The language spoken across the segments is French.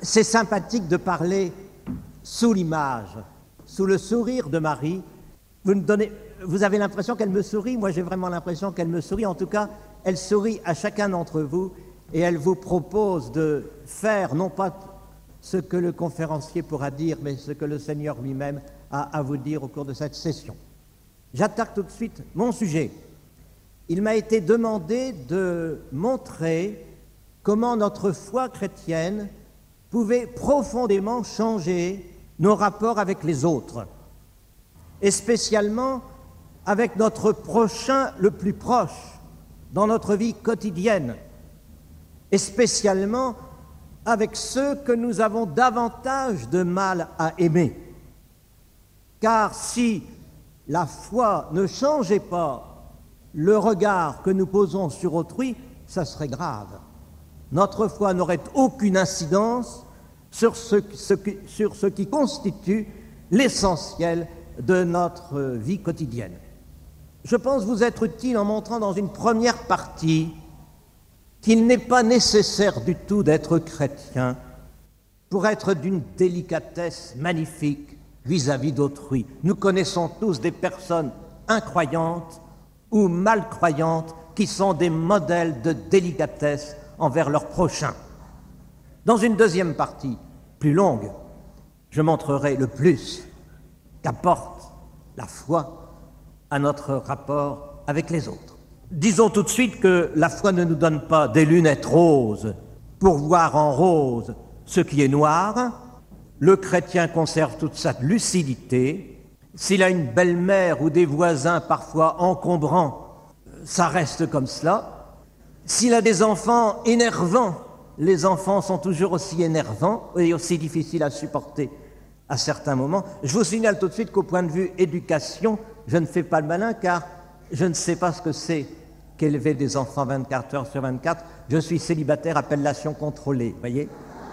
C'est sympathique de parler sous l'image, sous le sourire de Marie. Vous avez l'impression qu'elle me sourit, moi j'ai vraiment l'impression qu'elle me sourit. En tout cas, elle sourit à chacun d'entre vous et elle vous propose de faire, non pas ce que le conférencier pourra dire, mais ce que le Seigneur lui-même a à vous dire au cours de cette session. J'attaque tout de suite mon sujet. Il m'a été demandé de montrer comment notre foi chrétienne pouvait profondément changer nos rapports avec les autres, et spécialement avec notre prochain le plus proche dans notre vie quotidienne, et spécialement avec ceux que nous avons davantage de mal à aimer. Car si la foi ne changeait pas le regard que nous posons sur autrui, ça serait grave. Notre foi n'aurait aucune incidence sur ce qui constitue l'essentiel de notre vie quotidienne. Je pense vous être utile en montrant dans une première partie qu'il n'est pas nécessaire du tout d'être chrétien pour être d'une délicatesse magnifique vis-à-vis d'autrui. Nous connaissons tous des personnes incroyantes ou malcroyantes qui sont des modèles de délicatesse envers leurs prochains. Dans une deuxième partie, plus longue, je montrerai le plus qu'apporte la foi à notre rapport avec les autres. Disons tout de suite que la foi ne nous donne pas des lunettes roses pour voir en rose ce qui est noir. Le chrétien conserve toute sa lucidité. S'il a une belle-mère ou des voisins parfois encombrants, ça reste comme cela. S'il a des enfants énervants, les enfants sont toujours aussi énervants et aussi difficiles à supporter à certains moments. Je vous signale tout de suite qu'au point de vue éducation, je ne fais pas le malin car je ne sais pas ce que c'est qu'élever des enfants 24 heures sur 24. Je suis célibataire, appellation contrôlée, voyez.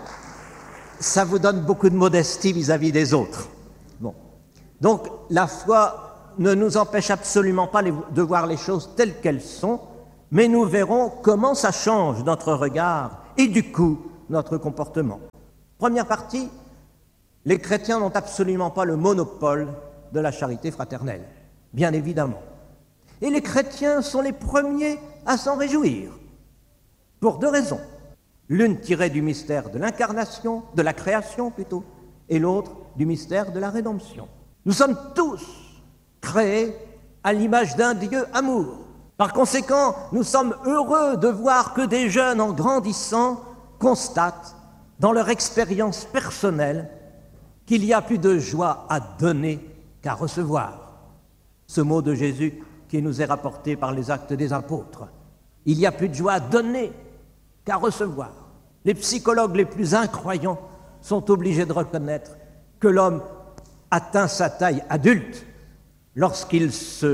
Ça vous donne beaucoup de modestie vis-à-vis des autres. Bon. Donc, la foi ne nous empêche absolument pas de voir les choses telles qu'elles sont, mais nous verrons comment ça change notre regard et du coup, notre comportement. Première partie, les chrétiens n'ont absolument pas le monopole de la charité fraternelle, bien évidemment. Et les chrétiens sont les premiers à s'en réjouir, pour deux raisons. L'une tirée du mystère de l'incarnation, de la création plutôt, et l'autre du mystère de la rédemption. Nous sommes tous créés à l'image d'un Dieu amour. Par conséquent, nous sommes heureux de voir que des jeunes, en grandissant, constatent dans leur expérience personnelle qu'il y a plus de joie à donner qu'à recevoir. Ce mot de Jésus qui nous est rapporté par les Actes des Apôtres. Il y a plus de joie à donner qu'à recevoir. Les psychologues les plus incroyants sont obligés de reconnaître que l'homme atteint sa taille adulte lorsqu'il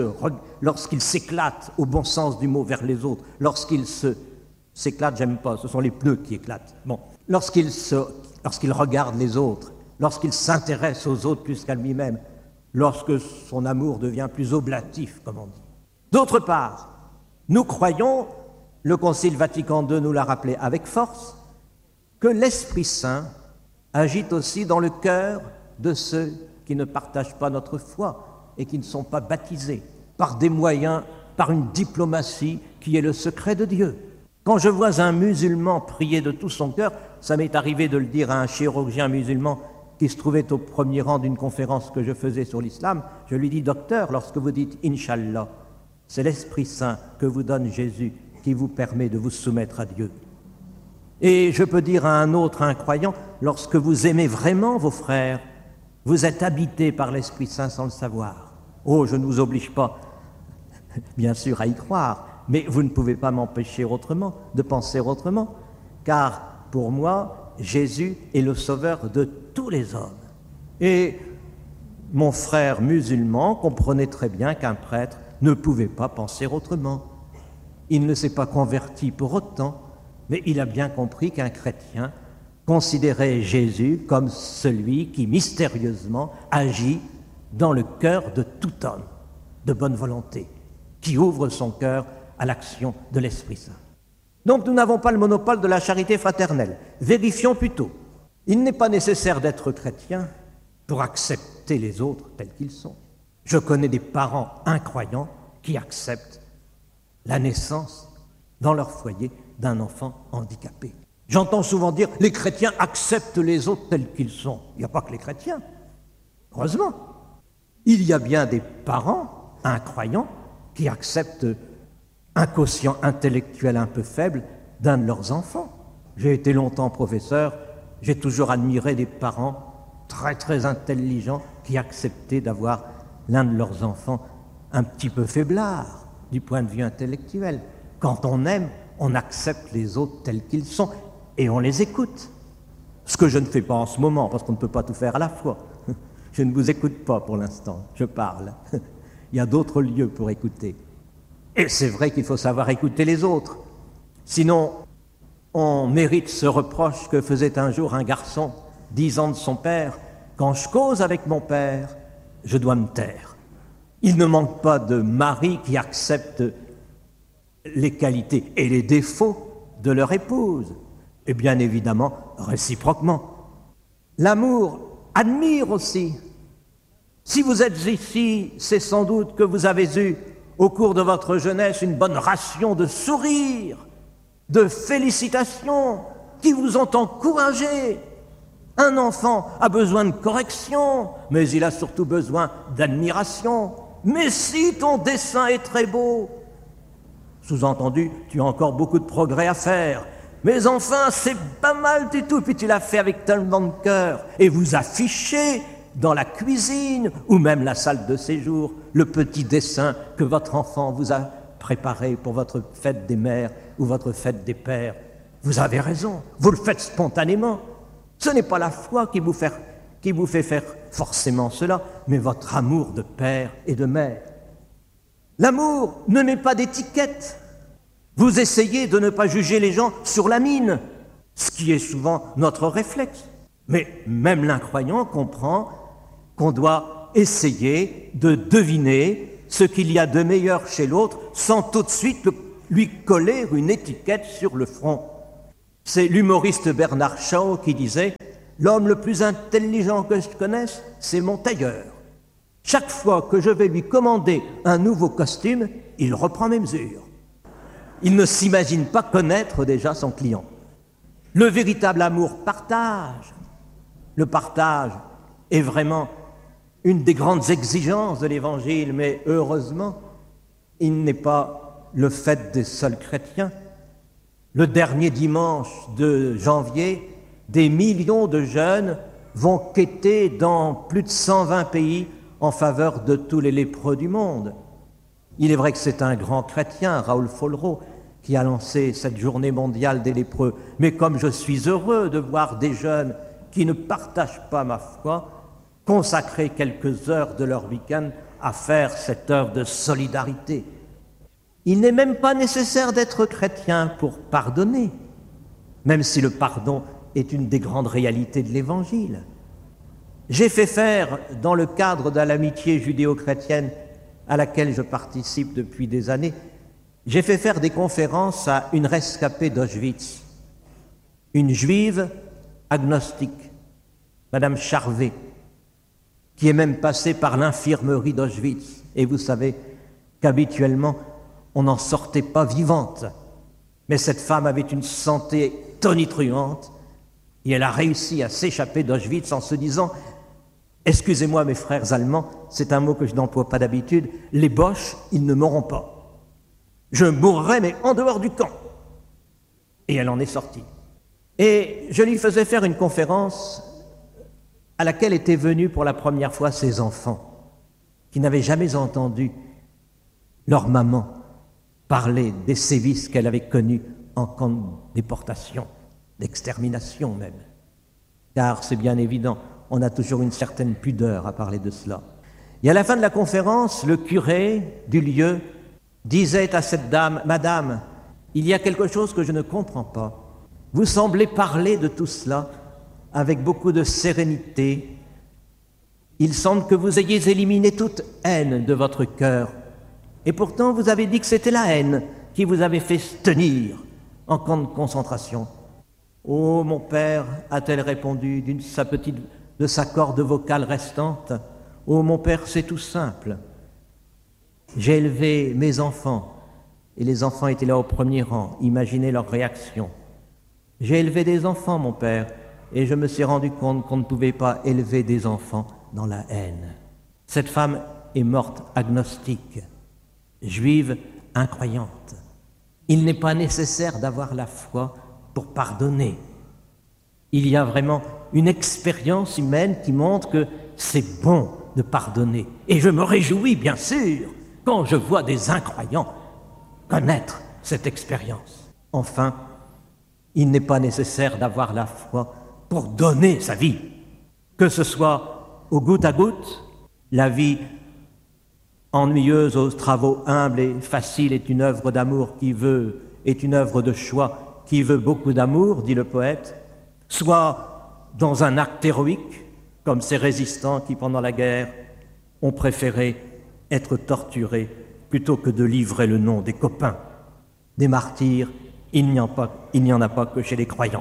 s'éclate au bon sens du mot vers les autres, lorsqu'il s'éclate, j'aime pas, ce sont les pneus qui éclatent. Bon, lorsqu'il regarde les autres, lorsqu'il s'intéresse aux autres plus qu'à lui-même, lorsque son amour devient plus oblatif, comme on dit. D'autre part, nous croyons, le Concile Vatican II nous l'a rappelé avec force, que l'Esprit Saint agit aussi dans le cœur de ceux qui ne partagent pas notre foi et qui ne sont pas baptisés, par des moyens, par une diplomatie qui est le secret de Dieu. Quand je vois un musulman prier de tout son cœur, ça m'est arrivé de le dire à un chirurgien musulman qui se trouvait au premier rang d'une conférence que je faisais sur l'islam, je lui dis, docteur, lorsque vous dites « Inch'Allah », c'est l'Esprit Saint que vous donne Jésus qui vous permet de vous soumettre à Dieu. Et je peux dire à un autre incroyant, lorsque vous aimez vraiment vos frères, vous êtes habité par l'Esprit Saint sans le savoir. Oh, je ne vous oblige pas, bien sûr, à y croire, mais vous ne pouvez pas m'empêcher autrement, de penser autrement, car pour moi, Jésus est le sauveur de tous les hommes. Et mon frère musulman comprenait très bien qu'un prêtre ne pouvait pas penser autrement. Il ne s'est pas converti pour autant, mais il a bien compris qu'un chrétien considérait Jésus comme celui qui mystérieusement agit dans le cœur de tout homme de bonne volonté, qui ouvre son cœur à l'action de l'Esprit Saint. Donc nous n'avons pas le monopole de la charité fraternelle. Vérifions plutôt. Il n'est pas nécessaire d'être chrétien pour accepter les autres tels qu'ils sont. Je connais des parents incroyants qui acceptent la naissance dans leur foyer d'un enfant handicapé. J'entends souvent dire « les chrétiens acceptent les autres tels qu'ils sont ». Il n'y a pas que les chrétiens, heureusement. Il y a bien des parents incroyants qui acceptent un quotient intellectuel un peu faible d'un de leurs enfants. J'ai été longtemps professeur, j'ai toujours admiré des parents très très intelligents qui acceptaient d'avoir l'un de leurs enfants un petit peu faiblard du point de vue intellectuel. Quand on aime, on accepte les autres tels qu'ils sont et on les écoute. Ce que je ne fais pas en ce moment, parce qu'on ne peut pas tout faire à la fois. Je ne vous écoute pas pour l'instant, je parle. Il y a d'autres lieux pour écouter. Et c'est vrai qu'il faut savoir écouter les autres. Sinon, on mérite ce reproche que faisait un jour un garçon disant de son père « Quand je cause avec mon père, je dois me taire ». Il ne manque pas de maris qui acceptent les qualités et les défauts de leur épouse, et bien évidemment réciproquement. L'amour admire aussi. Si vous êtes ici, c'est sans doute que vous avez eu au cours de votre jeunesse une bonne ration de sourires, de félicitations qui vous ont encouragé. Un enfant a besoin de correction, mais il a surtout besoin d'admiration. Mais si ton dessin est très beau, sous-entendu, tu as encore beaucoup de progrès à faire. Mais enfin, c'est pas mal du tout, puis tu l'as fait avec tellement de cœur. Et vous affichez dans la cuisine ou même la salle de séjour le petit dessin que votre enfant vous a préparé pour votre fête des mères ou votre fête des pères. Vous avez raison, vous le faites spontanément. Ce n'est pas la foi qui vous fait faire forcément cela, mais votre amour de père et de mère. L'amour ne met pas d'étiquette. Vous essayez de ne pas juger les gens sur la mine, ce qui est souvent notre réflexe. Mais même l'incroyant comprend qu'on doit essayer de deviner ce qu'il y a de meilleur chez l'autre sans tout de suite lui coller une étiquette sur le front. C'est l'humoriste Bernard Shaw qui disait « L'homme le plus intelligent que je connaisse, c'est mon tailleur. Chaque fois que je vais lui commander un nouveau costume, il reprend mes mesures. » Il ne s'imagine pas connaître déjà son client. Le véritable amour partage. Le partage est vraiment une des grandes exigences de l'Évangile, mais heureusement, il n'est pas le fait des seuls chrétiens. Le dernier dimanche de janvier, des millions de jeunes vont quêter dans plus de 120 pays en faveur de tous les lépreux du monde. Il est vrai que c'est un grand chrétien, Raoul Follereau, qui a lancé cette journée mondiale des lépreux. Mais comme je suis heureux de voir des jeunes qui ne partagent pas ma foi consacrer quelques heures de leur week-end à faire cette œuvre de solidarité. Il n'est même pas nécessaire d'être chrétien pour pardonner, même si le pardon est une des grandes réalités de l'Évangile. J'ai fait faire, dans le cadre de l'amitié judéo-chrétienne à laquelle je participe depuis des années, j'ai fait faire des conférences à une rescapée d'Auschwitz, une juive agnostique, Madame Charvet, qui est même passée par l'infirmerie d'Auschwitz. Et vous savez qu'habituellement, on n'en sortait pas vivante. Mais cette femme avait une santé tonitruante et elle a réussi à s'échapper d'Auschwitz en se disant « Excusez-moi mes frères allemands, c'est un mot que je n'emploie pas d'habitude, les Boches, ils ne mourront pas. Je mourrai mais en dehors du camp. » Et elle en est sortie. Et je lui faisais faire une conférence à laquelle étaient venus pour la première fois ses enfants, qui n'avaient jamais entendu leur maman parler des sévices qu'elle avait connus en camp de déportation, d'extermination même. Car c'est bien évident, on a toujours une certaine pudeur à parler de cela. Et à la fin de la conférence, le curé du lieu disait à cette dame « Madame, il y a quelque chose que je ne comprends pas. Vous semblez parler de tout cela avec beaucoup de sérénité. Il semble que vous ayez éliminé toute haine de votre cœur. Et pourtant, vous avez dit que c'était la haine qui vous avait fait se tenir en camp de concentration. Oh, mon père, a-t-elle répondu de sa corde vocale restante. Oh, mon père, c'est tout simple. J'ai élevé mes enfants, et les enfants étaient là au premier rang. Imaginez leur réaction. J'ai élevé des enfants, mon père, et je me suis rendu compte qu'on ne pouvait pas élever des enfants dans la haine. Cette femme est morte agnostique, juive incroyante. Il n'est pas nécessaire d'avoir la foi pour pardonner. Il y a vraiment une expérience humaine qui montre que c'est bon de pardonner. Et je me réjouis, bien sûr, quand je vois des incroyants connaître cette expérience. Enfin, il n'est pas nécessaire d'avoir la foi pour donner sa vie, que ce soit au goutte à goutte. La vie ennuyeuse aux travaux humbles et faciles est une œuvre d'amour est une œuvre de choix qui veut beaucoup d'amour, dit le poète, soit dans un acte héroïque, comme ces résistants qui, pendant la guerre, ont préféré être torturés plutôt que de livrer le nom des copains. Des martyrs, il n'y en a pas que chez les croyants.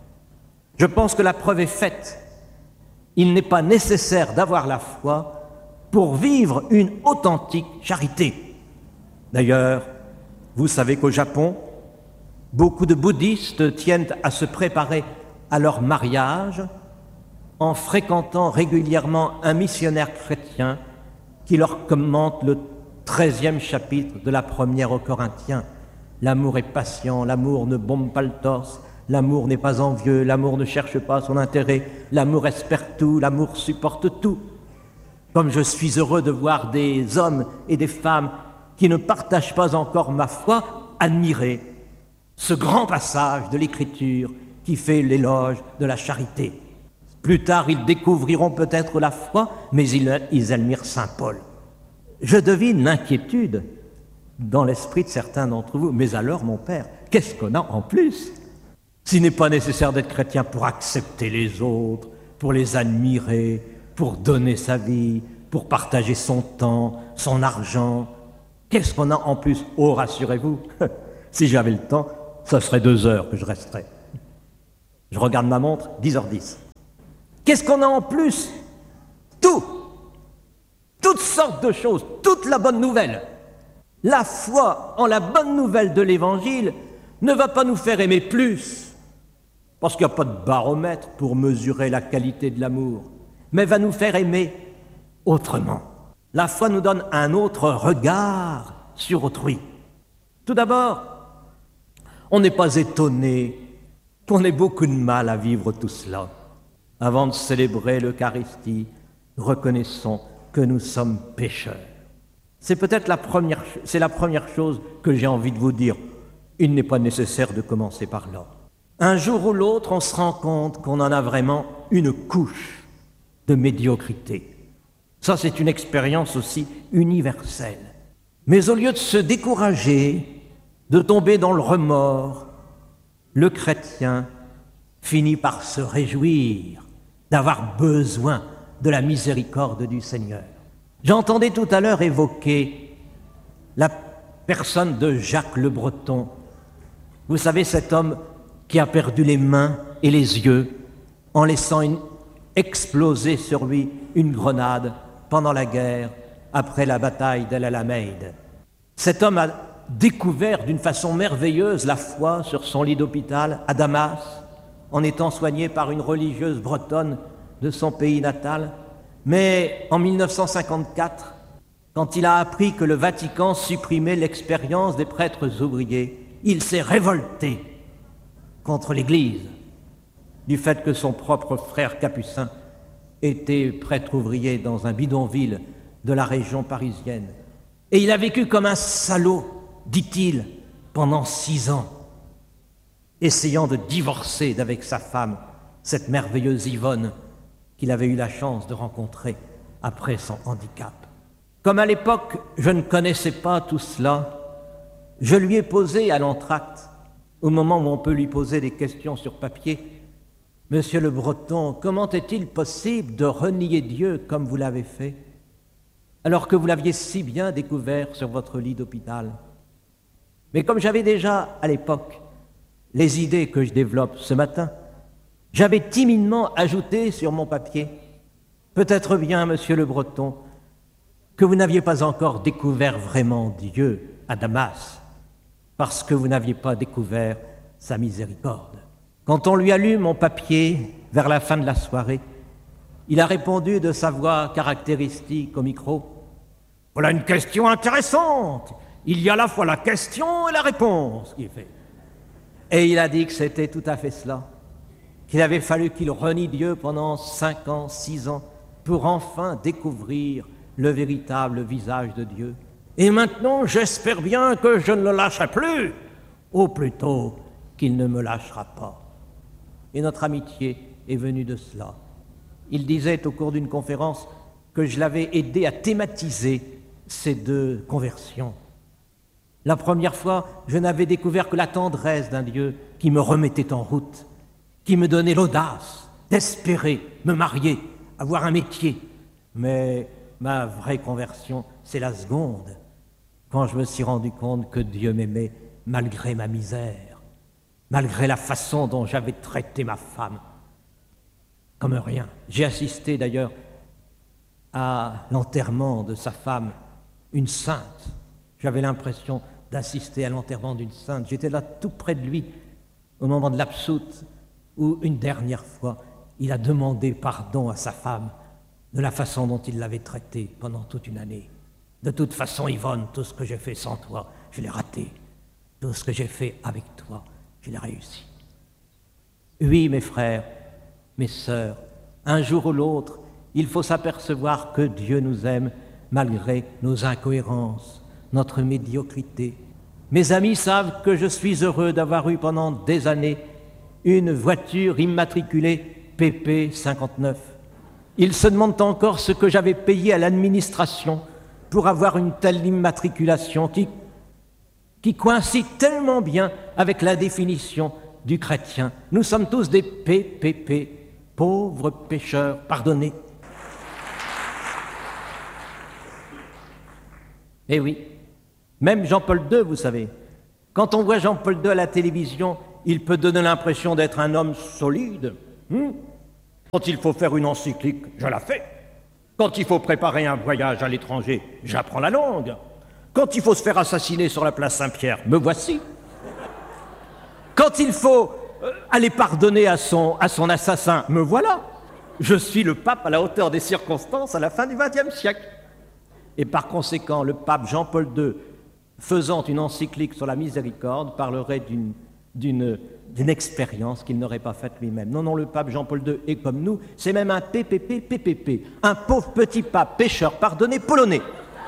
Je pense que la preuve est faite. Il n'est pas nécessaire d'avoir la foi pour vivre une authentique charité. D'ailleurs, vous savez qu'au Japon, beaucoup de bouddhistes tiennent à se préparer à leur mariage en fréquentant régulièrement un missionnaire chrétien qui leur commente le 13e chapitre de la première aux Corinthiens. L'amour est patient, l'amour ne bombe pas le torse, l'amour n'est pas envieux, l'amour ne cherche pas son intérêt, l'amour espère tout, l'amour supporte tout. Comme je suis heureux de voir des hommes et des femmes qui ne partagent pas encore ma foi admirer ce grand passage de l'Écriture qui fait l'éloge de la charité. Plus tard, ils découvriront peut-être la foi, mais ils admirent saint Paul. Je devine l'inquiétude dans l'esprit de certains d'entre vous. Mais alors, mon père, qu'est-ce qu'on a en plus? S'il n'est pas nécessaire d'être chrétien pour accepter les autres, pour les admirer, pour donner sa vie, pour partager son temps, son argent, qu'est-ce qu'on a en plus? Oh, rassurez-vous, si j'avais le temps, ça serait 2 heures que je resterais. Je regarde ma montre, 10h10. Qu'est-ce qu'on a en plus? Tout! Toutes sortes de choses, toute la bonne nouvelle. La foi en la bonne nouvelle de l'Évangile ne va pas nous faire aimer plus, parce qu'il n'y a pas de baromètre pour mesurer la qualité de l'amour, mais va nous faire aimer autrement. La foi nous donne un autre regard sur autrui. Tout d'abord, on n'est pas étonné qu'on ait beaucoup de mal à vivre tout cela. Avant de célébrer l'Eucharistie, reconnaissons que nous sommes pécheurs. C'est peut-être la première chose que j'ai envie de vous dire. Il n'est pas nécessaire de commencer par là. Un jour ou l'autre, on se rend compte qu'on en a vraiment une couche de médiocrité. Ça, c'est une expérience aussi universelle. Mais au lieu de se décourager, de tomber dans le remords, le chrétien finit par se réjouir d'avoir besoin de la miséricorde du Seigneur. J'entendais tout à l'heure évoquer la personne de Jacques le Breton. Vous savez, cet homme qui a perdu les mains et les yeux en laissant exploser sur lui une grenade pendant la guerre, après la bataille d'El Alamein. Cet homme a découvert d'une façon merveilleuse la foi sur son lit d'hôpital à Damas, en étant soigné par une religieuse bretonne de son pays natal. Mais en 1954, quand il a appris que le Vatican supprimait l'expérience des prêtres ouvriers, il s'est révolté contre l'Église du fait que son propre frère capucin était prêtre ouvrier dans un bidonville de la région parisienne. Et il a vécu comme un salaud, dit-il, pendant 6 ans, essayant de divorcer d'avec sa femme, cette merveilleuse Yvonne qu'il avait eu la chance de rencontrer après son handicap. Comme à l'époque, je ne connaissais pas tout cela, je lui ai posé à l'entracte, au moment où on peut lui poser des questions sur papier, « Monsieur le Breton, comment est-il possible de renier Dieu comme vous l'avez fait, alors que vous l'aviez si bien découvert sur votre lit d'hôpital ?» Mais comme j'avais déjà, à l'époque, les idées que je développe ce matin, j'avais timidement ajouté sur mon papier « Peut-être bien, monsieur le Breton, que vous n'aviez pas encore découvert vraiment Dieu à Damas, parce que vous n'aviez pas découvert sa miséricorde. » Quand on lui a lu mon papier vers la fin de la soirée, il a répondu de sa voix caractéristique au micro « Voilà une question intéressante. Il y a à la fois la question et la réponse qui est faite. » Et il a dit que c'était tout à fait cela, qu'il avait fallu qu'il renie Dieu pendant 5 ans, 6 ans, pour enfin découvrir le véritable visage de Dieu. Et maintenant, j'espère bien que je ne le lâcherai plus, ou plutôt qu'il ne me lâchera pas. Et notre amitié est venue de cela. Il disait au cours d'une conférence que je l'avais aidé à thématiser ces 2 conversions. La première fois, je n'avais découvert que la tendresse d'un Dieu qui me remettait en route, qui me donnait l'audace d'espérer me marier, avoir un métier. Mais ma vraie conversion, c'est la seconde, quand je me suis rendu compte que Dieu m'aimait malgré ma misère, malgré la façon dont j'avais traité ma femme. Comme rien. J'ai assisté d'ailleurs à l'enterrement de sa femme, une sainte. J'avais l'impression d'assister à l'enterrement d'une sainte. J'étais là tout près de lui au moment de l'absoute où une dernière fois il a demandé pardon à sa femme de la façon dont il l'avait traitée pendant toute une année. De toute façon, Yvonne, tout ce que j'ai fait sans toi, je l'ai raté. Tout ce que j'ai fait avec toi, je l'ai réussi. Oui, mes frères, mes sœurs, un jour ou l'autre, il faut s'apercevoir que Dieu nous aime malgré nos incohérences, notre médiocrité. Mes amis savent que je suis heureux d'avoir eu pendant des années une voiture immatriculée PP 59. Ils se demandent encore ce que j'avais payé à l'administration pour avoir une telle immatriculation qui coïncide tellement bien avec la définition du chrétien. Nous sommes tous des PPP, pauvres pécheurs pardonnés. Eh oui, même Jean-Paul II, vous savez, quand on voit Jean-Paul II à la télévision, il peut donner l'impression d'être un homme solide. Quand il faut faire une encyclique, je la fais. Quand il faut préparer un voyage à l'étranger, j'apprends la langue. Quand il faut se faire assassiner sur la place Saint-Pierre, me voici. Quand il faut aller pardonner à son assassin, me voilà. Je suis le pape à la hauteur des circonstances à la fin du XXe siècle. Et par conséquent, le pape Jean-Paul II, faisant une encyclique sur la miséricorde, parlerait d'une expérience qu'il n'aurait pas faite lui-même. Non, le pape Jean-Paul II est comme nous, c'est même un PPP, un pauvre petit pape pécheur pardonné polonais.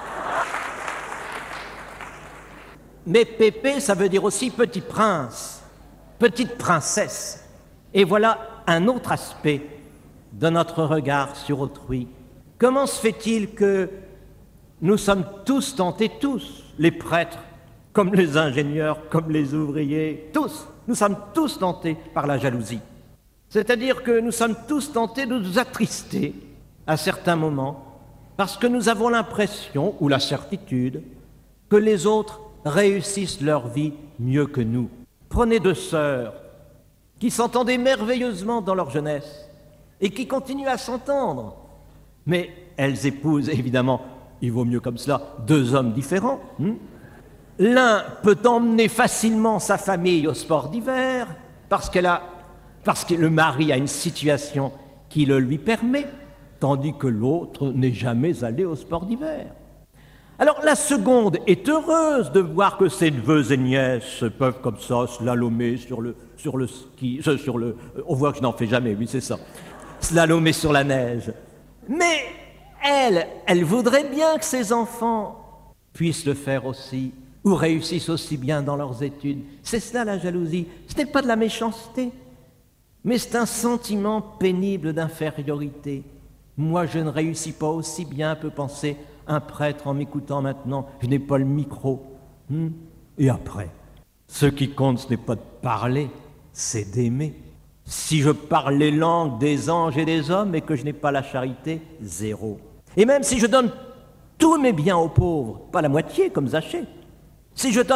Mais Pépé, ça veut dire aussi petit prince, petite princesse. Et voilà un autre aspect de notre regard sur autrui. Comment se fait-il que nous sommes tous tentés, tous, les prêtres, comme les ingénieurs, comme les ouvriers, tous, nous sommes tous tentés par la jalousie. C'est-à-dire que nous sommes tous tentés de nous attrister à certains moments parce que nous avons l'impression, ou la certitude, que les autres réussissent leur vie mieux que nous. Prenez 2 sœurs qui s'entendaient merveilleusement dans leur jeunesse et qui continuent à s'entendre, mais elles épousent évidemment, il vaut mieux comme cela, 2 hommes différents. L'un peut emmener facilement sa famille au sport d'hiver parce que le mari a une situation qui le lui permet, tandis que l'autre n'est jamais allé au sport d'hiver. Alors la seconde est heureuse de voir que ses neveux et nièces peuvent comme ça slalomer sur le ski, on voit que je n'en fais jamais, oui c'est ça, slalomer sur la neige. Mais elle voudrait bien que ses enfants puissent le faire aussi, ou réussissent aussi bien dans leurs études. C'est cela la jalousie, ce n'est pas de la méchanceté, mais c'est un sentiment pénible d'infériorité. Moi je ne réussis pas aussi bien, peut penser un prêtre en m'écoutant maintenant, je n'ai pas le micro. Et après, ce qui compte, ce n'est pas de parler, c'est d'aimer. Si je parle les langues des anges et des hommes et que je n'ai pas la charité, 0. Et même si je donne tous mes biens aux pauvres, pas la moitié comme Zachée, si je donne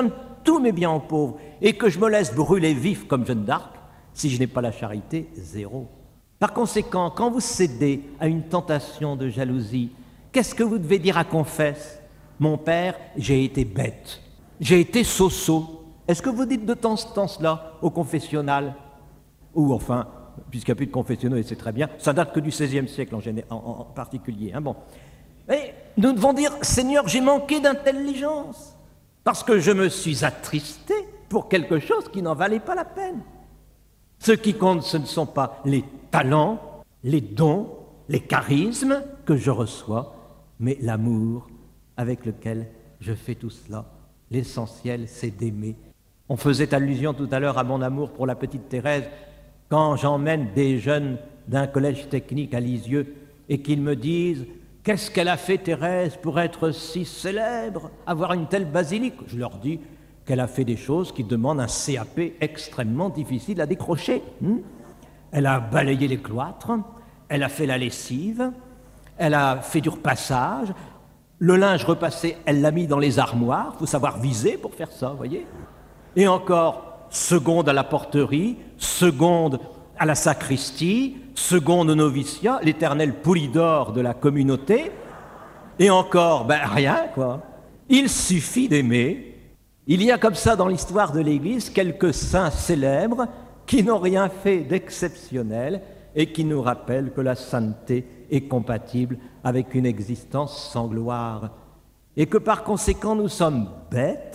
tous mes biens aux pauvres et que je me laisse brûler vif comme Jeanne d'Arc, si je n'ai pas la charité, zéro. Par conséquent, quand vous cédez à une tentation de jalousie, qu'est-ce que vous devez dire à confesse? Mon père, j'ai été bête, j'ai été soso. Est-ce que vous dites de temps en temps cela au confessionnal? Ou enfin, puisqu'il n'y a plus de confessionnaux, et c'est très bien, ça date que du XVIe siècle en particulier. Hein, bon. Et nous devons dire, Seigneur, j'ai manqué d'intelligence, parce que je me suis attristé pour quelque chose qui n'en valait pas la peine. Ce qui compte, ce ne sont pas les talents, les dons, les charismes que je reçois, mais l'amour avec lequel je fais tout cela. L'essentiel, c'est d'aimer. On faisait allusion tout à l'heure à mon amour pour la petite Thérèse. Quand j'emmène des jeunes d'un collège technique à Lisieux et qu'ils me disent « Qu'est-ce qu'elle a fait Thérèse pour être si célèbre, avoir une telle basilique ?» Je leur dis qu'elle a fait des choses qui demandent un CAP extrêmement difficile à décrocher. Elle a balayé les cloîtres, elle a fait la lessive, elle a fait du repassage, le linge repassé, elle l'a mis dans les armoires, il faut savoir viser pour faire ça, vous voyez. Et encore, seconde à la porterie, seconde à la sacristie, seconde au noviciat, l'éternel Poulidor de la communauté, et encore, rien quoi. Il suffit d'aimer. Il y a comme ça dans l'histoire de l'Église quelques saints célèbres qui n'ont rien fait d'exceptionnel et qui nous rappellent que la sainteté est compatible avec une existence sans gloire et que par conséquent nous sommes bêtes,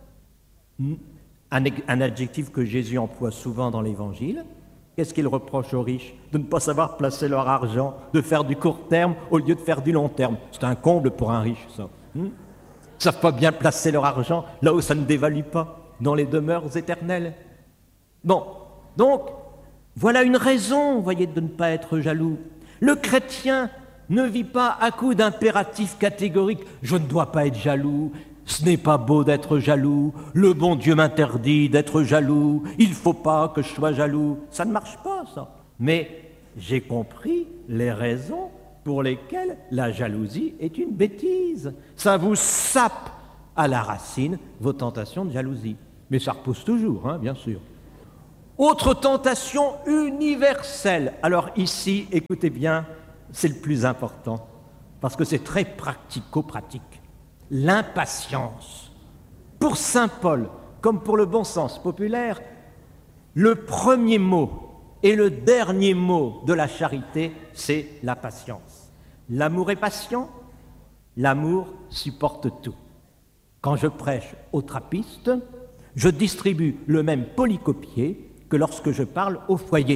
un adjectif que Jésus emploie souvent dans l'Évangile. Qu'est-ce qu'il reproche aux riches? De ne pas savoir placer leur argent, de faire du court terme au lieu de faire du long terme. C'est un comble pour un riche, ça. Ils ne savent pas bien placer leur argent là où ça ne dévalue pas, dans les demeures éternelles. Bon, donc, voilà une raison, vous voyez, de ne pas être jaloux. Le chrétien ne vit pas à coup d'impératifs catégoriques. Je ne dois pas être jaloux, ce n'est pas beau d'être jaloux, le bon Dieu m'interdit d'être jaloux, il ne faut pas que je sois jaloux. Ça ne marche pas, ça. Mais j'ai compris les raisons pour lesquelles la jalousie est une bêtise. Ça vous sape à la racine vos tentations de jalousie. Mais ça repousse toujours, hein, bien sûr. Autre tentation universelle. Alors ici, écoutez bien, c'est le plus important, parce que c'est très pratico-pratique. L'impatience. Pour saint Paul, comme pour le bon sens populaire, le premier mot et le dernier mot de la charité, c'est la patience. L'amour est patient, l'amour supporte tout. Quand je prêche aux trappistes, je distribue le même polycopier que lorsque je parle au foyer.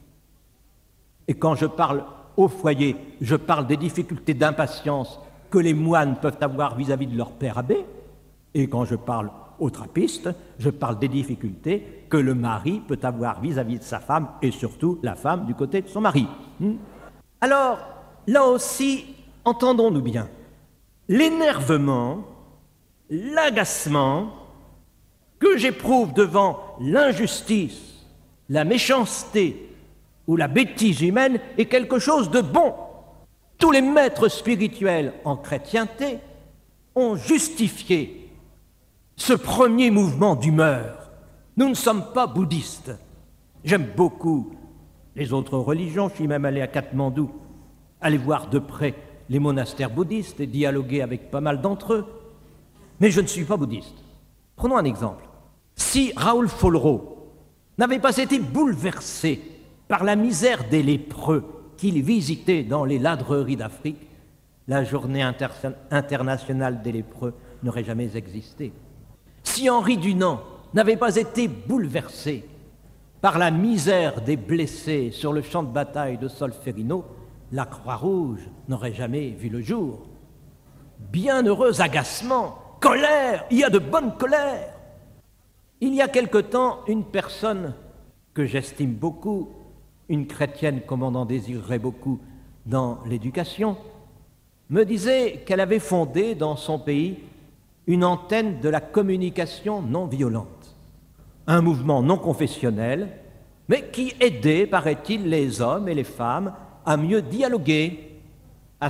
Et quand je parle au foyer, je parle des difficultés d'impatience que les moines peuvent avoir vis-à-vis de leur père abbé. Et quand je parle aux trappistes, je parle des difficultés que le mari peut avoir vis-à-vis de sa femme et surtout la femme du côté de son mari. Alors, là aussi, entendons-nous bien, l'énervement, l'agacement que j'éprouve devant l'injustice, la méchanceté ou la bêtise humaine est quelque chose de bon. Tous les maîtres spirituels en chrétienté ont justifié ce premier mouvement d'humeur. Nous ne sommes pas bouddhistes. J'aime beaucoup les autres religions. Je suis même allé à Katmandou, aller voir de près les monastères bouddhistes et dialoguer avec pas mal d'entre eux. Mais je ne suis pas bouddhiste. Prenons un exemple. Si Raoul Follereau n'avait pas été bouleversé par la misère des lépreux qu'il visitait dans les ladreries d'Afrique, la journée internationale des lépreux n'aurait jamais existé. Si Henri Dunant n'avait pas été bouleversé par la misère des blessés sur le champ de bataille de Solferino, la Croix-Rouge n'aurait jamais vu le jour. Bienheureux agacement, colère, il y a de bonnes colères. Il y a quelque temps, une personne que j'estime beaucoup, une chrétienne comme on en désirerait beaucoup dans l'éducation, me disait qu'elle avait fondé dans son pays une antenne de la communication non violente, un mouvement non confessionnel, mais qui aidait, paraît-il, les hommes et les femmes à mieux dialoguer, à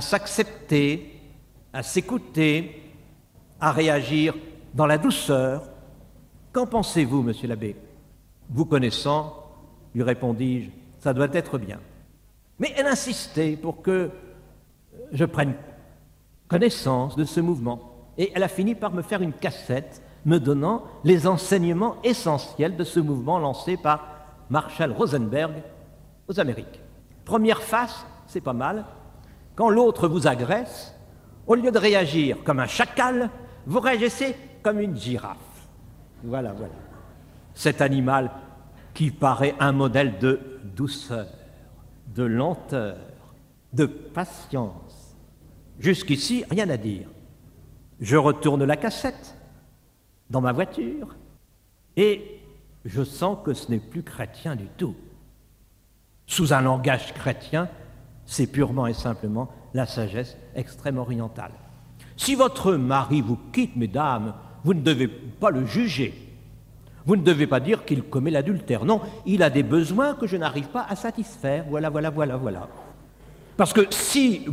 s'accepter, à s'écouter, à réagir dans la douceur, Qu'en pensez-vous, monsieur l'abbé? Vous connaissant, lui répondis-je, ça doit être bien. Mais elle insistait pour que je prenne connaissance de ce mouvement. Et elle a fini par me faire une cassette me donnant les enseignements essentiels de ce mouvement lancé par Marshall Rosenberg aux Amériques. Première face, c'est pas mal. Quand l'autre vous agresse, au lieu de réagir comme un chacal, vous réagissez comme une girafe. Voilà. Cet animal qui paraît un modèle de douceur, de lenteur, de patience. Jusqu'ici, rien à dire. Je retourne la cassette dans ma voiture et je sens que ce n'est plus chrétien du tout. Sous un langage chrétien, c'est purement et simplement la sagesse extrême orientale. Si votre mari vous quitte, mesdames, vous ne devez pas le juger. Vous ne devez pas dire qu'il commet l'adultère. Non, il a des besoins que je n'arrive pas à satisfaire. Voilà. Parce que si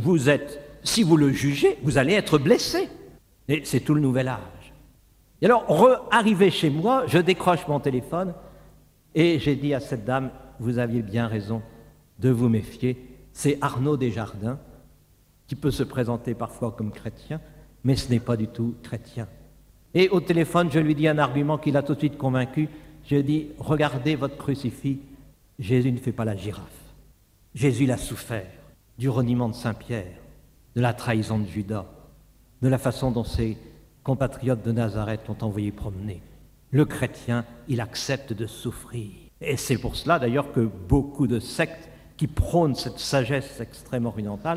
vous le jugez, vous allez être blessé. Et c'est tout le nouvel âge. Et alors, arrivé chez moi, je décroche mon téléphone et j'ai dit à cette dame, vous aviez bien raison de vous méfier. C'est Arnaud Desjardins qui peut se présenter parfois comme chrétien, mais ce n'est pas du tout chrétien. Et au téléphone, je lui dis un argument qui l'a tout de suite convaincu. Je dis, regardez votre crucifix, Jésus ne fait pas la girafe. Jésus l'a souffert du reniement de Saint-Pierre, de la trahison de Judas, de la façon dont ses compatriotes de Nazareth l'ont envoyé promener. Le chrétien, il accepte de souffrir. Et c'est pour cela d'ailleurs que beaucoup de sectes qui prônent cette sagesse extrême orientale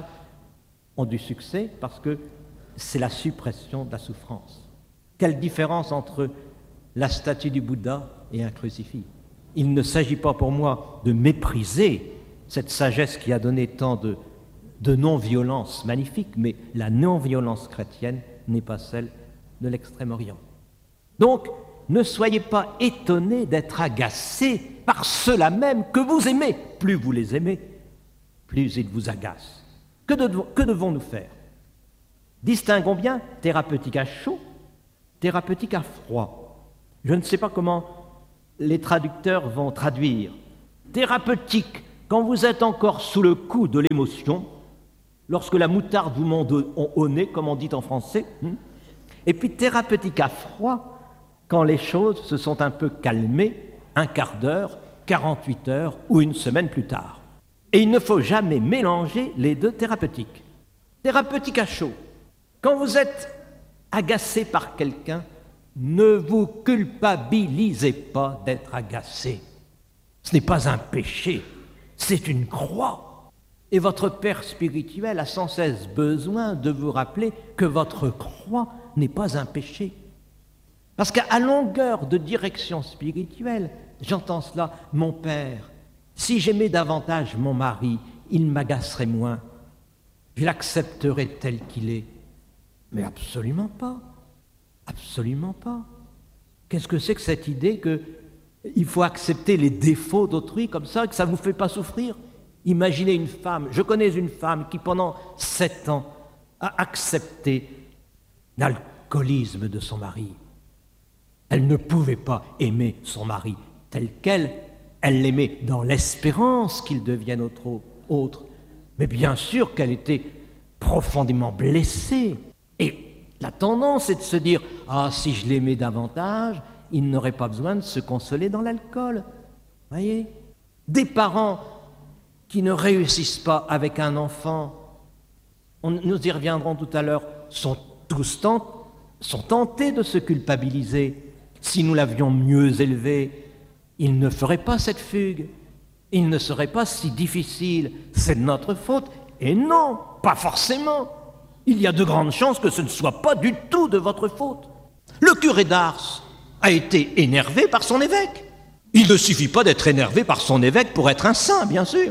ont du succès, parce que c'est la suppression de la souffrance. Quelle différence entre la statue du Bouddha et un crucifix? Il ne s'agit pas pour moi de mépriser cette sagesse qui a donné tant de non-violence magnifique, mais la non-violence chrétienne n'est pas celle de l'Extrême-Orient. Donc, ne soyez pas étonnés d'être agacés par ceux-là même que vous aimez. Plus vous les aimez, plus ils vous agacent. Que devons-nous faire? Distinguons bien thérapeutique à chaud, thérapeutique à froid. Je ne sais pas comment les traducteurs vont traduire. Thérapeutique, quand vous êtes encore sous le coup de l'émotion, lorsque la moutarde vous monte au nez, comme on dit en français. Et puis thérapeutique à froid, quand les choses se sont un peu calmées, un quart d'heure, 48 heures ou une semaine plus tard. Et il ne faut jamais mélanger les deux thérapeutiques. Thérapeutique à chaud, quand vous êtes agacé par quelqu'un, ne vous culpabilisez pas d'être agacé. Ce n'est pas un péché, c'est une croix. Et votre père spirituel a sans cesse besoin de vous rappeler que votre croix n'est pas un péché. Parce qu'à longueur de direction spirituelle, j'entends cela, mon père, si j'aimais davantage mon mari, il m'agacerait moins. Je l'accepterais tel qu'il est. Mais absolument pas. Absolument pas. Qu'est-ce que c'est que cette idée qu'il faut accepter les défauts d'autrui comme ça, que ça ne vous fait pas souffrir? Imaginez une femme, je connais une femme qui pendant 7 ans a accepté l'alcoolisme de son mari. Elle ne pouvait pas aimer son mari tel quel, elle l'aimait dans l'espérance qu'il devienne autre. Mais bien sûr qu'elle était profondément blessée. Et la tendance est de se dire « Ah, si je l'aimais davantage, il n'aurait pas besoin de se consoler dans l'alcool. » Voyez? Des parents qui ne réussissent pas avec un enfant, nous y reviendrons tout à l'heure, sont tentés de se culpabiliser. Si nous l'avions mieux élevé, il ne ferait pas cette fugue. Il ne serait pas si difficile. C'est de notre faute. Et non, pas forcément. Il y a de grandes chances que ce ne soit pas du tout de votre faute. Le curé d'Ars a été énervé par son évêque. Il ne suffit pas d'être énervé par son évêque pour être un saint, bien sûr.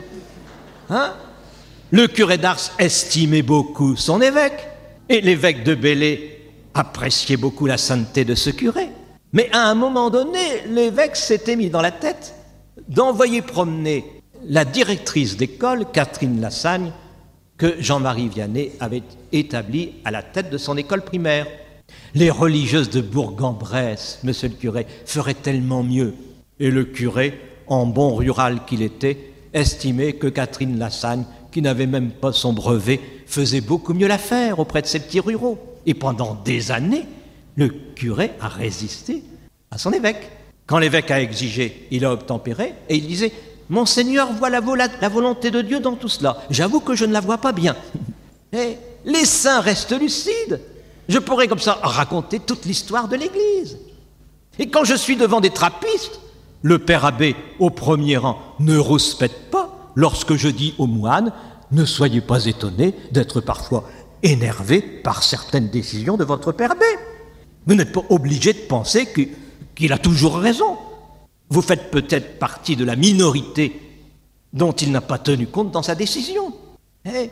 Le curé d'Ars estimait beaucoup son évêque, et l'évêque de Belley appréciait beaucoup la sainteté de ce curé. Mais à un moment donné, l'évêque s'était mis dans la tête d'envoyer promener la directrice d'école, Catherine Lassagne, que Jean-Marie Vianney avait établie à la tête de son école primaire. Les religieuses de Bourg-en-Bresse, monsieur le curé, feraient tellement mieux. Et le curé, en bon rural qu'il était, estimait que Catherine Lassagne, qui n'avait même pas son brevet, faisait beaucoup mieux l'affaire auprès de ces petits ruraux. Et pendant des années, le curé a résisté à son évêque. Quand l'évêque a exigé, il a obtempéré et il disait « Monseigneur voit la volonté de Dieu dans tout cela. J'avoue que je ne la vois pas bien. » Et les saints restent lucides. Je pourrais comme ça raconter toute l'histoire de l'Église. Et quand je suis devant des trappistes, le père abbé, au premier rang, ne rouspète pas lorsque je dis aux moines « Ne soyez pas étonnés d'être parfois énervés par certaines décisions de votre père abbé. Vous n'êtes pas obligés de penser qu'il a toujours raison. Vous faites peut-être partie de la minorité dont il n'a pas tenu compte dans sa décision. Et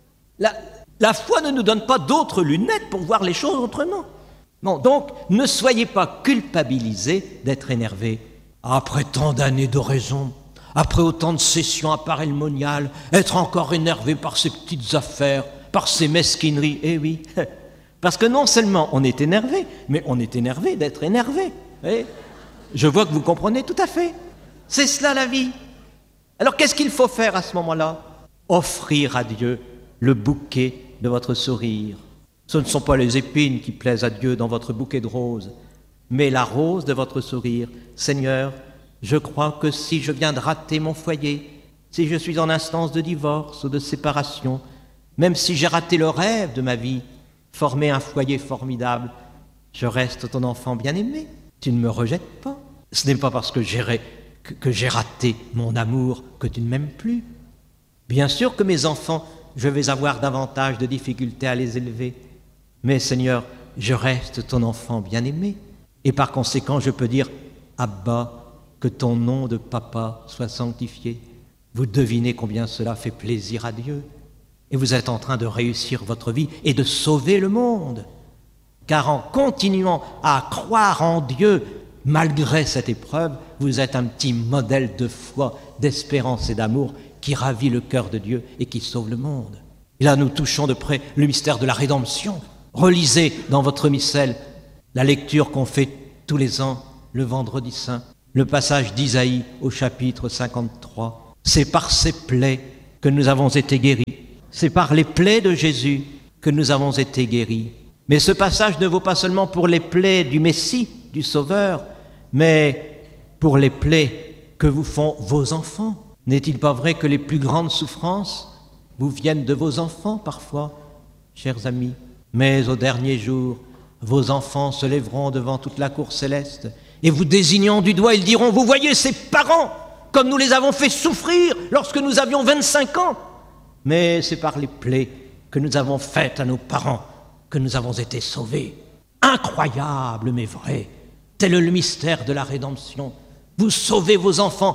la foi ne nous donne pas d'autres lunettes pour voir les choses autrement. Non, donc, ne soyez pas culpabilisés d'être énervés. Après tant d'années d'oraison, après autant de sessions appareilmoniales, être encore énervé par ces petites affaires, par ces mesquineries, eh oui, parce que non seulement on est énervé, mais on est énervé d'être énervé. Eh, je vois que vous comprenez tout à fait. C'est cela la vie. Alors qu'est-ce qu'il faut faire à ce moment-là? Offrir à Dieu le bouquet de votre sourire. Ce ne sont pas les épines qui plaisent à Dieu dans votre bouquet de roses, mais la rose de votre sourire. Seigneur, je crois que si je viens de rater mon foyer, si je suis en instance de divorce ou de séparation, même si j'ai raté le rêve de ma vie, former un foyer formidable, je reste ton enfant bien-aimé. Tu ne me rejettes pas. Ce n'est pas parce que j'ai raté mon amour que tu ne m'aimes plus. Bien sûr que mes enfants, je vais avoir davantage de difficultés à les élever. Mais Seigneur, je reste ton enfant bien-aimé. Et par conséquent, je peux dire, Abba, que ton nom de papa soit sanctifié. Vous devinez combien cela fait plaisir à Dieu. Et vous êtes en train de réussir votre vie et de sauver le monde. Car en continuant à croire en Dieu, malgré cette épreuve, vous êtes un petit modèle de foi, d'espérance et d'amour qui ravit le cœur de Dieu et qui sauve le monde. Et là, nous touchons de près le mystère de la rédemption. Relisez dans votre missel la lecture qu'on fait tous les ans, le vendredi saint, le passage d'Isaïe au chapitre 53. C'est par ses plaies que nous avons été guéris. C'est par les plaies de Jésus que nous avons été guéris. Mais ce passage ne vaut pas seulement pour les plaies du Messie, du Sauveur, mais pour les plaies que vous font vos enfants. N'est-il pas vrai que les plus grandes souffrances vous viennent de vos enfants parfois, chers amis? Mais au dernier jour, vos enfants se lèveront devant toute la cour céleste et vous désignant du doigt, ils diront « Vous voyez ces parents, comme nous les avons fait souffrir lorsque nous avions 25 ans. Mais c'est par les plaies que nous avons faites à nos parents que nous avons été sauvés. » Incroyable, mais vrai. Tel est le mystère de la rédemption. Vous sauvez vos enfants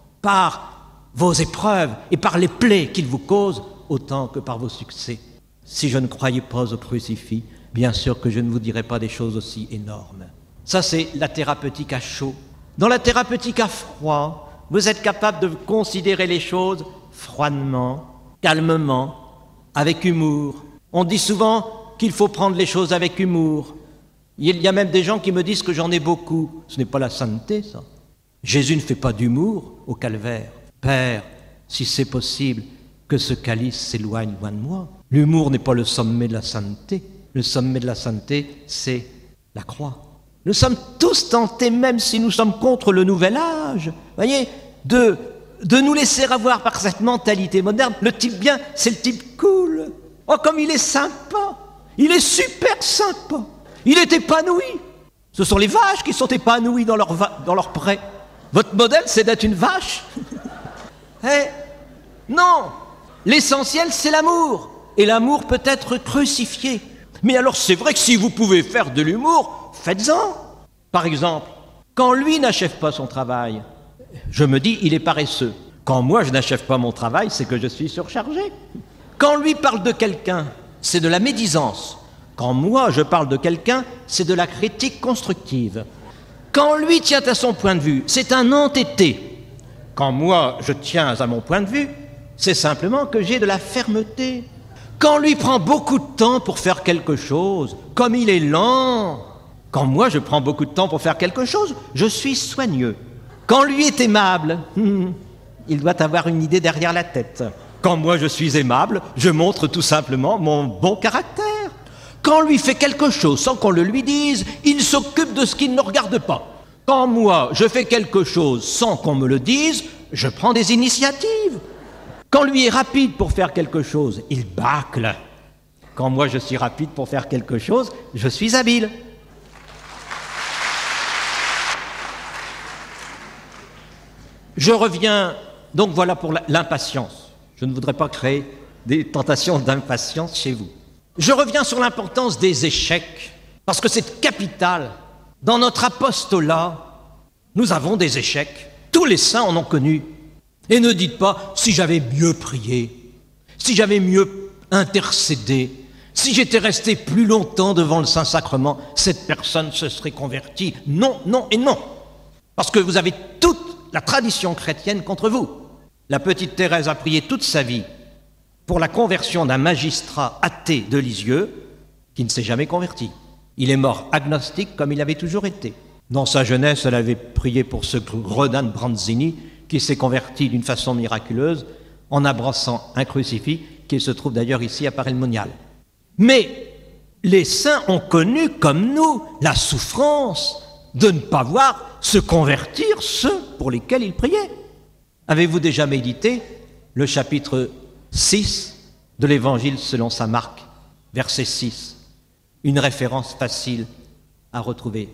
par vos épreuves et par les plaies qu'ils vous causent, autant que par vos succès. Si je ne croyais pas au crucifix, bien sûr que je ne vous dirais pas des choses aussi énormes. Ça, c'est la thérapeutique à chaud. Dans la thérapeutique à froid, vous êtes capable de considérer les choses froidement, calmement, avec humour. On dit souvent qu'il faut prendre les choses avec humour. Il y a même des gens qui me disent que j'en ai beaucoup. Ce n'est pas la sainteté, ça. Jésus ne fait pas d'humour au calvaire. Père, si c'est possible, que ce calice s'éloigne loin de moi. L'humour n'est pas le sommet de la sainteté. Le sommet de la sainteté, c'est la croix. Nous sommes tous tentés, même si nous sommes contre le nouvel âge, voyez, de nous laisser avoir par cette mentalité moderne. Le type bien, c'est le type cool. Oh, comme il est sympa. Il est super sympa. Il est épanoui. Ce sont les vaches qui sont épanouies dans leur pré. Votre modèle, c'est d'être une vache. Non. L'essentiel, c'est l'amour. Et l'amour peut être crucifié. Mais alors, c'est vrai que si vous pouvez faire de l'humour, faites-en. Par exemple, quand lui n'achève pas son travail, je me dis, il est paresseux. Quand moi, je n'achève pas mon travail, c'est que je suis surchargé. Quand lui parle de quelqu'un, c'est de la médisance. Quand moi, je parle de quelqu'un, c'est de la critique constructive. Quand lui tient à son point de vue, c'est un entêté. Quand moi, je tiens à mon point de vue, c'est simplement que j'ai de la fermeté. Quand on lui prend beaucoup de temps pour faire quelque chose, comme il est lent, quand moi je prends beaucoup de temps pour faire quelque chose, je suis soigneux. Quand lui est aimable, il doit avoir une idée derrière la tête. Quand moi je suis aimable, je montre tout simplement mon bon caractère. Quand lui fait quelque chose sans qu'on le lui dise, il s'occupe de ce qui ne le regarde pas. Quand moi je fais quelque chose sans qu'on me le dise, je prends des initiatives. Quand lui est rapide pour faire quelque chose, il bâcle. Quand moi je suis rapide pour faire quelque chose, je suis habile. Je reviens, donc voilà pour l'impatience. Je ne voudrais pas créer des tentations d'impatience chez vous. Je reviens sur l'importance des échecs, parce que c'est capital. Dans notre apostolat, nous avons des échecs. Tous les saints en ont connu. Et ne dites pas, si j'avais mieux prié, si j'avais mieux intercédé, si j'étais resté plus longtemps devant le Saint-Sacrement, cette personne se serait convertie. Non, non et non. Parce que vous avez toute la tradition chrétienne contre vous. La petite Thérèse a prié toute sa vie pour la conversion d'un magistrat athée de Lisieux qui ne s'est jamais converti. Il est mort agnostique comme il avait toujours été. Dans sa jeunesse, elle avait prié pour ce gredin de Branzini qui s'est converti d'une façon miraculeuse en abraçant un crucifix qui se trouve d'ailleurs ici à Paray-le-Monial. Mais les saints ont connu, comme nous, la souffrance de ne pas voir se convertir ceux pour lesquels ils priaient. Avez-vous déjà médité le chapitre 6 de l'Évangile selon saint Marc, verset 6? Une référence facile à retrouver.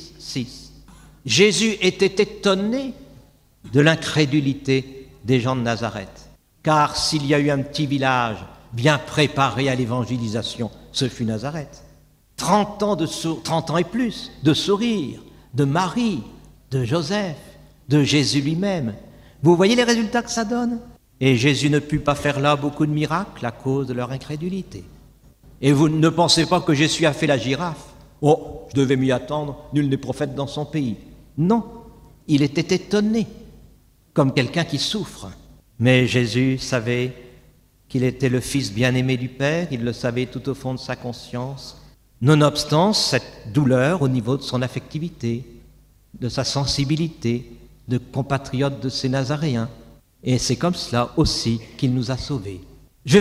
6. Jésus était étonné de l'incrédulité des gens de Nazareth. Car s'il y a eu un petit village bien préparé à l'évangélisation, ce fut Nazareth. 30 ans et plus de sourire, de Marie, de Joseph, de Jésus lui-même. Vous voyez les résultats que ça donne? Et Jésus ne put pas faire là beaucoup de miracles à cause de leur incrédulité. Et vous ne pensez pas que Jésus a fait la girafe? Oh, je devais m'y attendre, nul n'est prophète dans son pays. Non, il était étonné, comme quelqu'un qui souffre. Mais Jésus savait qu'il était le Fils bien-aimé du Père, il le savait tout au fond de sa conscience, nonobstant cette douleur au niveau de son affectivité, de sa sensibilité, de compatriote de ces Nazaréens. Et c'est comme cela aussi qu'il nous a sauvés.